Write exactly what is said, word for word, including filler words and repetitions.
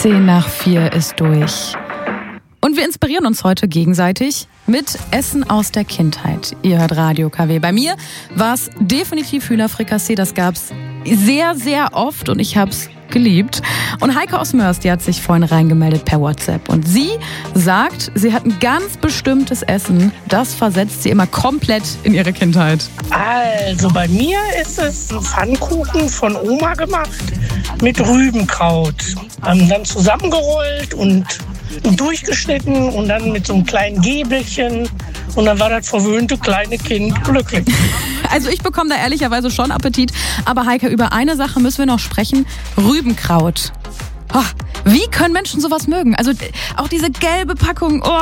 Zehn nach vier ist durch. Und wir inspirieren uns heute gegenseitig mit Essen aus der Kindheit. Ihr hört Radio K W. Bei mir war es definitiv Hühnerfrikassee. Das gab's sehr, sehr oft und ich hab's geliebt. Und Heike aus Mörs, die hat sich vorhin reingemeldet per WhatsApp. Und sie sagt, sie hat ein ganz bestimmtes Essen, das versetzt sie immer komplett in ihre Kindheit. Also bei mir ist es ein Pfannkuchen von Oma gemacht mit Rübenkraut. Haben dann zusammengerollt und durchgeschnitten und dann mit so einem kleinen Gäbelchen. Und dann war das verwöhnte kleine Kind glücklich. Also ich bekomme da ehrlicherweise schon Appetit. Aber Heike, über eine Sache müssen wir noch sprechen. Rübenkraut. Oh, wie können Menschen sowas mögen? Also auch diese gelbe Packung. Oh.